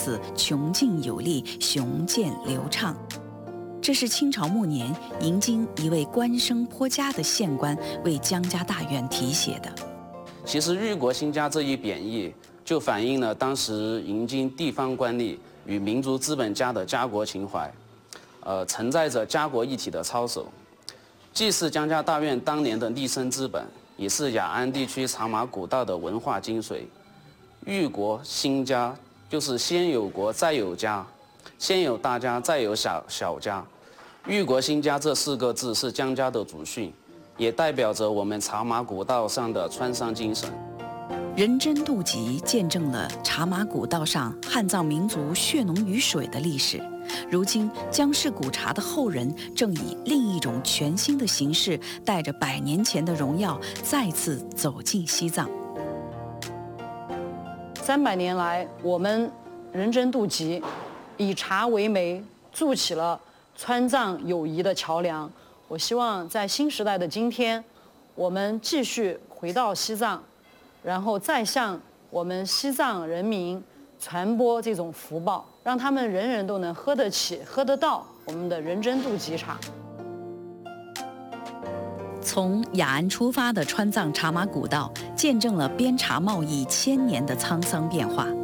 此穷尽有力，雄健流畅。这是清朝末年迎京一位官声颇佳的县官为江家大院题写的。 其实“裕国兴家”这一贬义，就反映了当时迎京地方官吏与民族资本家的家国情怀，承载着家国一体的操守，既是江家大院当年的立身之本，也是雅安地区茶马古道的文化精髓。裕国兴家就是先有国再有家，先有大家再有小家。裕国兴家这4个字是江家的祖训，也代表着我们茶马古道上的川商精神。 人真渡集见证了茶马古道上汉藏民族血浓于水的历史。如今，江氏古茶的后人正以另一种全新的形式，带着100年前的荣耀，再次走进西藏。 300年来，我们人真渡集以茶为媒，筑起了川藏友谊的桥梁。我希望在新时代的今天，我们继续回到西藏，然后再向我们西藏人民传播这种福报，让他们人人都能喝得起、喝得到我们的人真渡集茶。 从雅安出发的川藏茶马古道，见证了边茶贸易1000年的沧桑变化。